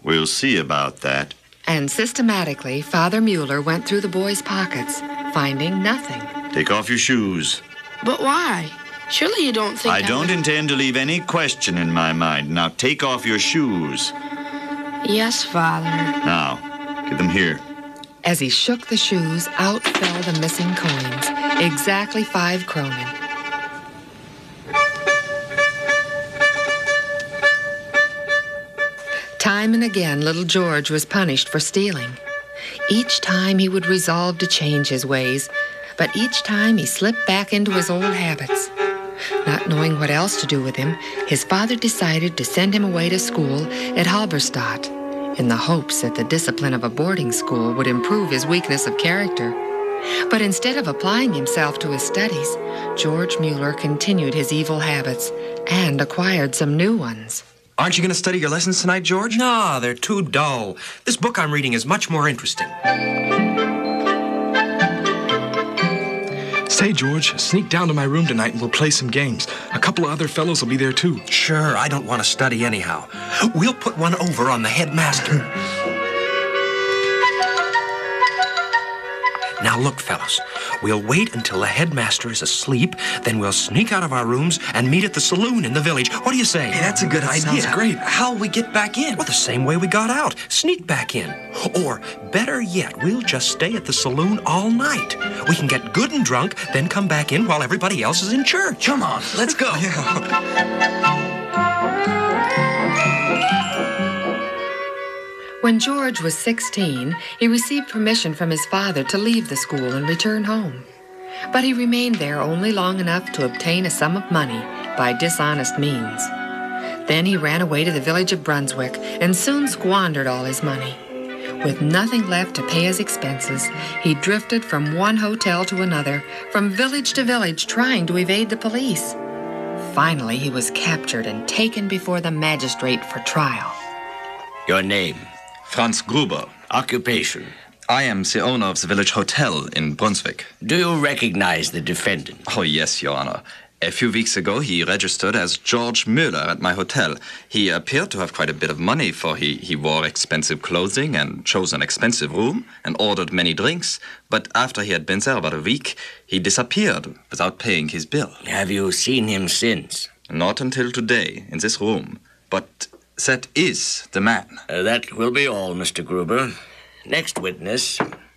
We'll see about that. And systematically, Father Mueller went through the boy's pockets, finding nothing. Take off your shoes. But why? Surely you don't think I don't intend to leave any question in my mind. Now take off your shoes. Yes, Father. Now, get them here. As he shook the shoes, out fell the missing coins, exactly 5 kronen. Time and again, little George was punished for stealing. Each time he would resolve to change his ways, but each time he slipped back into his old habits. Not knowing what else to do with him, his father decided to send him away to school at Halberstadt, in the hopes that the discipline of a boarding school would improve his weakness of character. But instead of applying himself to his studies, George Mueller continued his evil habits and acquired some new ones. Aren't you going to study your lessons tonight, George? No, they're too dull. This book I'm reading is much more interesting. Say, George, sneak down to my room tonight and we'll play some games. A couple of other fellows will be there, too. Sure, I don't want to study anyhow. We'll put one over on the headmaster. Now look, fellas, we'll wait until the headmaster is asleep, then we'll sneak out of our rooms and meet at the saloon in the village. What do you say? Hey, that's a good idea. Sounds great. How'll we get back in? Well, the same way we got out. Sneak back in. Or, better yet, we'll just stay at the saloon all night. We can get good and drunk, then come back in while everybody else is in church. Come on, let's go. When George was 16, he received permission from his father to leave the school and return home. But he remained there only long enough to obtain a sum of money by dishonest means. Then he ran away to the village of Brunswick and soon squandered all his money. With nothing left to pay his expenses, he drifted from one hotel to another, from village to village, trying to evade the police. Finally, he was captured and taken before the magistrate for trial. Your name? Franz Gruber. Occupation? I am the owner of the village hotel in Brunswick. Do you recognize the defendant? Oh, yes, Your Honor. A few weeks ago, he registered as George Mueller at my hotel. He appeared to have quite a bit of money, for he wore expensive clothing and chose an expensive room and ordered many drinks. But after he had been there about a week, he disappeared without paying his bill. Have you seen him since? Not until today, in this room. But that is the man. That will be all, Mr. Gruber. Next witness.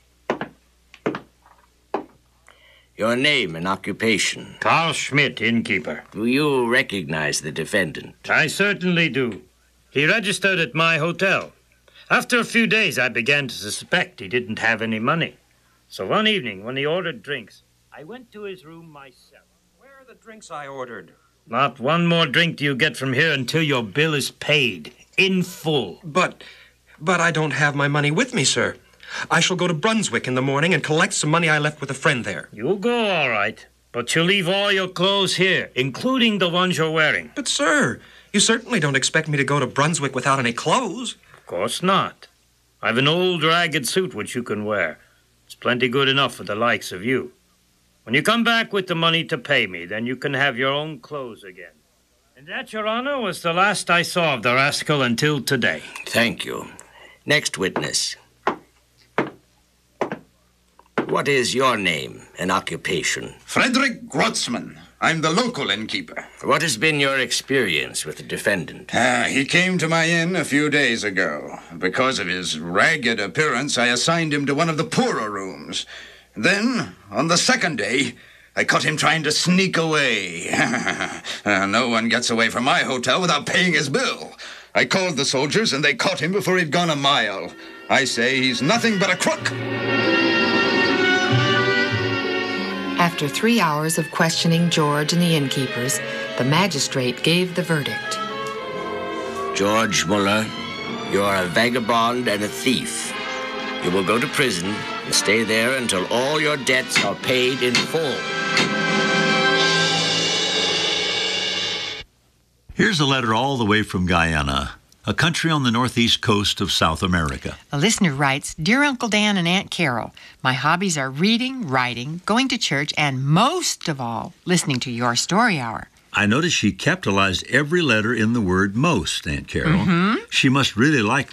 Your name and occupation? Carl Schmidt, innkeeper. Do you recognize the defendant? I certainly do. He registered at my hotel. After a few days, I began to suspect he didn't have any money. So one evening, when he ordered drinks, I went to his room myself. Where are the drinks I ordered? Not one more drink do you get from here until your bill is paid, in full. But I don't have my money with me, sir. I shall go to Brunswick in the morning and collect some money I left with a friend there. You'll go all right, but you'll leave all your clothes here, including the ones you're wearing. But, sir, you certainly don't expect me to go to Brunswick without any clothes. Of course not. I've an old ragged suit which you can wear. It's plenty good enough for the likes of you. When you come back with the money to pay me, then you can have your own clothes again. And that, Your Honor, was the last I saw of the rascal until today. Thank you. Next witness. What is your name and occupation? Frederick Grotzman. I'm the local innkeeper. What has been your experience with the defendant? He came to my inn a few days ago. Because of his ragged appearance, I assigned him to one of the poorer rooms. Then, on the second day, I caught him trying to sneak away. No one gets away from my hotel without paying his bill. I called the soldiers, and they caught him before he'd gone a mile. I say he's nothing but a crook. After 3 hours of questioning George and the innkeepers, the magistrate gave the verdict. George Mueller, you are a vagabond and a thief. You will go to prison and stay there until all your debts are paid in full. Here's a letter all the way from Guyana, a country on the northeast coast of South America. A listener writes, Dear Uncle Dan and Aunt Carol, my hobbies are reading, writing, going to church, and most of all, listening to your story hour. I noticed she capitalized every letter in the word most, Aunt Carol. She must really like